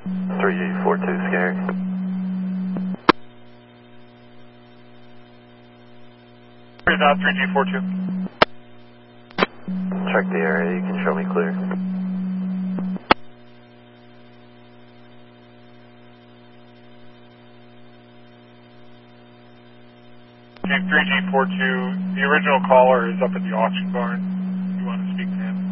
3G42 scanner. Here's out 3G42. Check the area, you can show me clear. Okay, 3G42, the original caller is up at the auction barn. You want to speak to him?